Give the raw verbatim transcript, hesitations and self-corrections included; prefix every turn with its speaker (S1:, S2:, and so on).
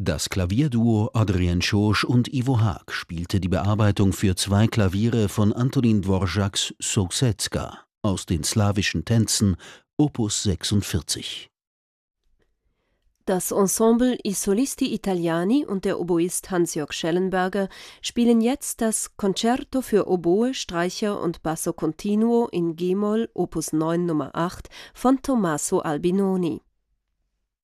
S1: Das Klavierduo Adrien Schorsch und Ivo Haag spielte die Bearbeitung für zwei Klaviere von Antonín Dvořáks Sousedska aus den slawischen Tänzen, Opus sechsundvierzig.
S2: Das Ensemble I Solisti Italiani und der Oboist Hans-Jörg Schellenberger spielen jetzt das Concerto für Oboe, Streicher und Basso Continuo in G-Moll, Opus neun Nummer acht von Tommaso Albinoni.